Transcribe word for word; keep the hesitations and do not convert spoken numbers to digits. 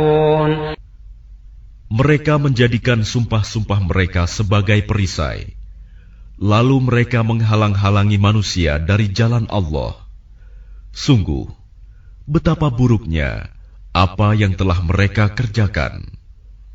Mereka menjadikan sumpah-sumpah mereka sebagai perisai. Lalu mereka menghalang-halangi manusia dari jalan Allah. Sungguh, betapa buruknya apa yang telah mereka kerjakan.